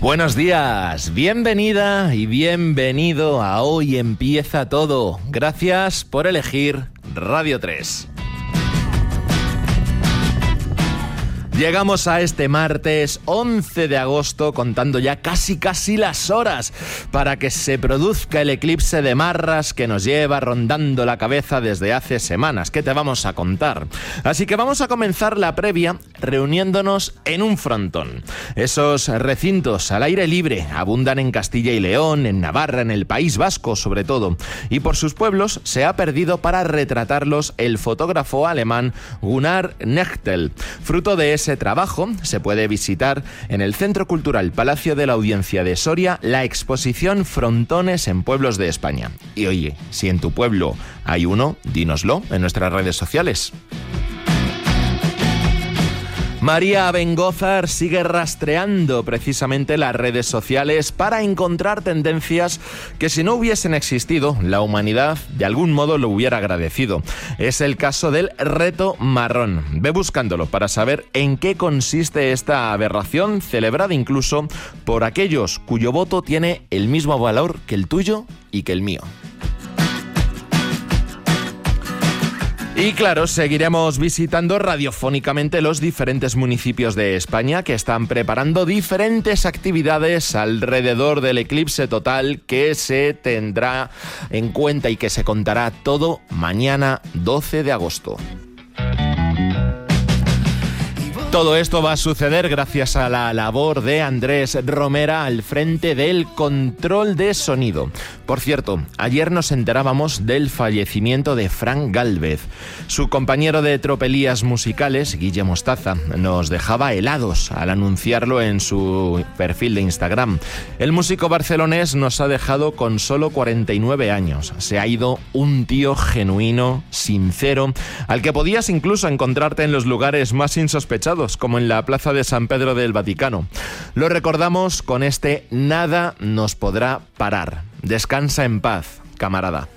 Buenos días, bienvenida y bienvenido a Hoy Empieza Todo. Gracias por elegir Radio 3. Llegamos a este martes 11 de agosto contando ya casi las horas para que se produzca el eclipse de Marras que nos lleva rondando la cabeza desde hace semanas. ¿Qué te vamos a contar? Así que vamos a comenzar la previa reuniéndonos en un frontón. Esos recintos al aire libre abundan en Castilla y León, en Navarra, en el País Vasco sobre todo. Y por sus pueblos se ha perdido para retratarlos el fotógrafo alemán Gunnar Knechtel. Fruto de ese trabajo se puede visitar en el Centro Cultural Palacio de la Audiencia de Soria la exposición Frontones en Pueblos de España. Y oye, si en tu pueblo hay uno, dínoslo en nuestras redes sociales. María Bengózar sigue rastreando precisamente las redes sociales para encontrar tendencias que si no hubiesen existido, la humanidad de algún modo lo hubiera agradecido. Es el caso del reto marrón. Ve buscándolo para saber en qué consiste esta aberración, celebrada incluso por aquellos cuyo voto tiene el mismo valor que el tuyo y que el mío. Y claro, seguiremos visitando radiofónicamente los diferentes municipios de España que están preparando diferentes actividades alrededor del eclipse total que se tendrá en cuenta y que se contará todo mañana 12 de agosto. Todo esto va a suceder gracias a la labor de Andrés Romera al frente del control de sonido. Por cierto, ayer nos enterábamos del fallecimiento de Fran Gálvez. Su compañero de tropelías musicales, Guille Mostaza, nos dejaba helados al anunciarlo en su perfil de Instagram. El músico barcelonés nos ha dejado con solo 49 años. Se ha ido un tío genuino, sincero, al que podías incluso encontrarte en los lugares más insospechados, como en la Plaza de San Pedro del Vaticano. Lo recordamos con este Nada nos podrá parar. Descansa en paz, camarada.